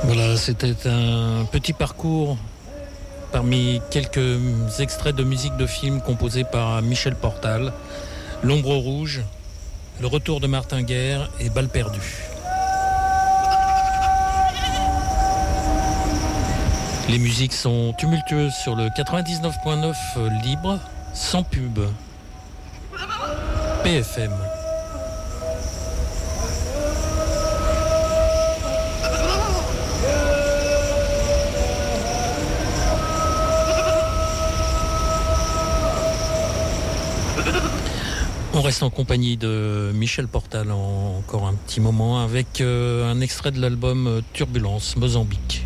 Voilà, c'était un petit parcours parmi quelques extraits de musique de film composés par Michel Portal, L'Ombre Rouge, Le Retour de Martin Guerre et Balle perdue. Les musiques sont tumultueuses sur le 99.9 libre, sans pub. PFM. On reste en compagnie de Michel Portal encore un petit moment avec un extrait de l'album Turbulence, Mozambique.